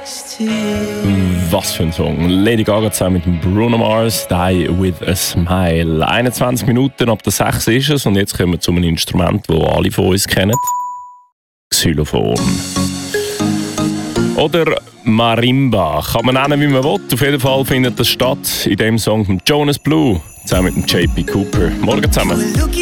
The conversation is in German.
Was für ein Song. Lady Gaga zusammen mit dem Bruno Mars, Die With A Smile. 21 Minuten ab der 6 ist es und jetzt kommen wir zu einem Instrument, das alle von uns kennen. Xylophon. Oder Marimba. Kann man nennen, wie man will. Auf jeden Fall findet das statt in dem Song von Jonas Blue zusammen mit dem JP Cooper. Morgen zusammen.